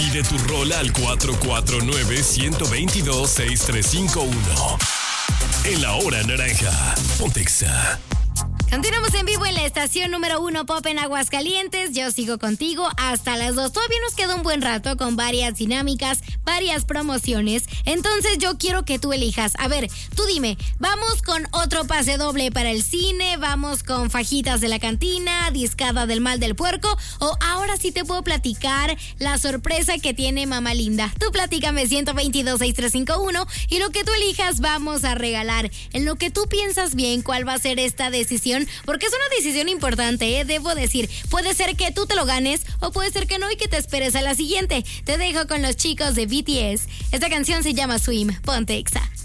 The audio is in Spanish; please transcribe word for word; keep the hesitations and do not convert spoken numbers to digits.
Pide tu rola al cuatro cuatro nueve, uno dos dos, seis tres cinco uno. En la hora naranja, Ponte Exa. Continuamos en vivo en la estación número uno Pop en Aguascalientes. Yo sigo contigo hasta las dos. Todavía nos queda un buen rato con varias dinámicas, varias promociones. Entonces yo quiero que tú elijas. A ver, tú dime, ¿vamos con otro pase doble para el cine? ¿Vamos con fajitas de la cantina? ¿Discada del mal del puerco? ¿O ahora sí te puedo platicar la sorpresa que tiene Mamá Linda? Tú platícame ciento veintidós, sesenta y tres cincuenta y uno y lo que tú elijas vamos a regalar. En lo que tú piensas bien cuál va a ser esta decisión, porque es una decisión importante, ¿eh? Debo decir, puede ser que tú te lo ganes o puede ser que no y que te esperes a la siguiente. Te dejo con los chicos de B T S. Esta canción se llama Swim. Ponte Exa.